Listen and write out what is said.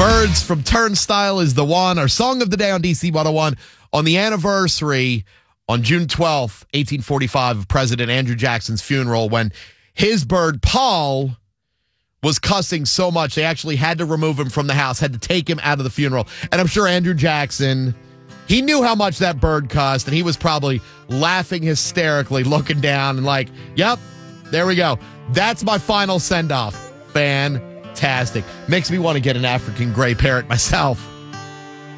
Birds from Turnstile is the one. Our song of the day on DC 101 on the anniversary on June 12th, 1845 of President Andrew Jackson's funeral, when his bird, Paul, was cussing so much they actually had to remove him from the house, had to take him out of the funeral. And I'm sure Andrew Jackson, he knew how much that bird cussed, and he was probably laughing hysterically, looking down and like, yep, there we go. That's my final send-off. Fantastic. Makes me want to get an African gray parrot myself.